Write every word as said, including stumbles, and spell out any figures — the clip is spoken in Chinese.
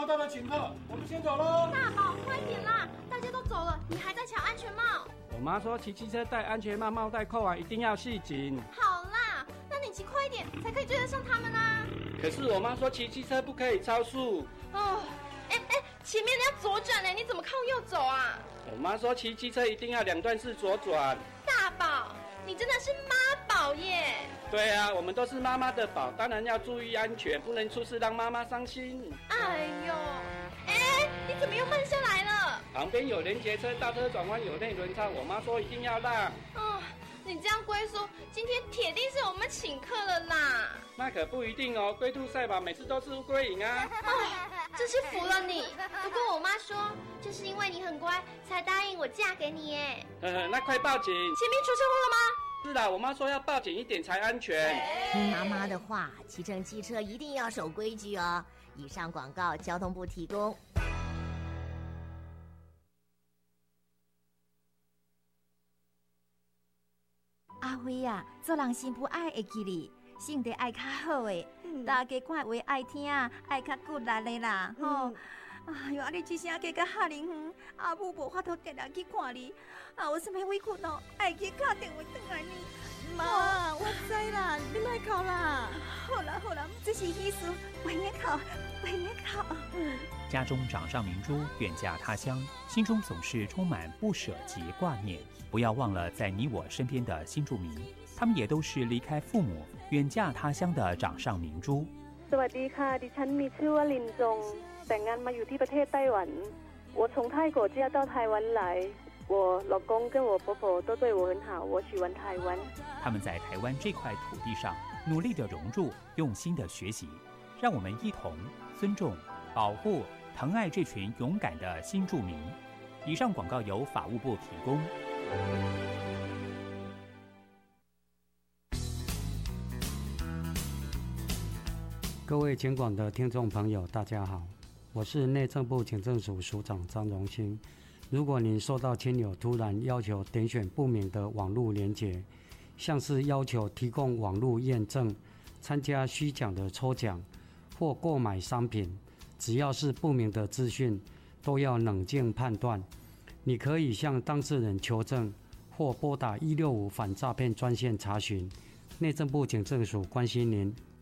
帽戴的请客，我们先走喽。 大宝，快点啦！大家都走了，你还在抢安全帽？ 我妈说骑机车戴安全帽，帽带扣完一定要系紧。 好啦，那你骑快一点，才可以追得上他们啊。 可是我妈说骑机车不可以超速。 哦，哎哎，前面人要左转呢，你怎么靠右走啊？ 我妈说骑机车一定要两段式左转。 大宝，你真的是妈宝耶！ 对啊，我们都是妈妈的宝，当然要注意安全，不能出事让妈妈伤心。 哎呦，哎，你怎么又慢下来了？ 旁边有连结车，大车转弯有内轮差，我妈说一定要让。 哦，你这样龟叔，今天铁定是我们请客了啦。 那可不一定哦，龟兔赛跑每次都是乌龟赢啊。 哦，真是服了你。不过我妈说，就是因为你很乖，才答应我嫁给你耶。 呵呵，那快报警！ 前面出车祸了吗？ 是啦，我妈说要报警一点才安全。 听妈妈的话，骑乘机车一定要守规矩哦。以上广告，交通部提供。 阿辉啊，做人幸福爱会记你，性格爱较好诶，嗯、大家看话爱听，爱较骨力的啦，吼、嗯。哎呦，啊你一声加到哈林远，阿母无法度定定去看你，啊有啥物委屈哦，爱去打电话转来你。 妈，我知啦，你莫哭啦。 好啦好啦，这是意思，不要哭，不要哭。嗯。 家中掌上明珠，远嫁他乡，心中总是充满不舍及挂念。不要忘了在你我身边的新住民，他们也都是离开父母，远嫁他乡的掌上明珠。 สวัสดีค่ะดิฉันมีชื่อว่าลินจงแต่งงานมาอยู่ที่ประเทศไต้หวัน我从泰国嫁到台湾来我老公跟我婆婆都对我很好我喜欢台湾他们在台湾这块土地上努力的融入用心的学习让我们一同尊重保护疼爱这群勇敢的新住民以上广告由法务部提供各位前广的听众朋友大家好，我是内政部警政署署长张荣兴。如果您收到亲友突然要求点选不明的网络连结，像是要求提供网络验证、参加虚假的抽奖或购买商品，只要是不明的资讯都要冷静判断。你可以向当事人求证或拨打一六五反诈骗专线查询。内政部警政署关心您。